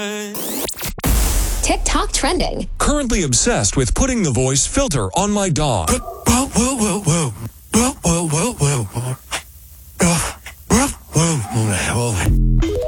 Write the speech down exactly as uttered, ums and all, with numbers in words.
TikTok trending. Currently obsessed with putting the voice filter on my dog. Whoa, whoa, whoa, whoa. Whoa, whoa, whoa, whoa. Whoa, whoa, whoa, whoa.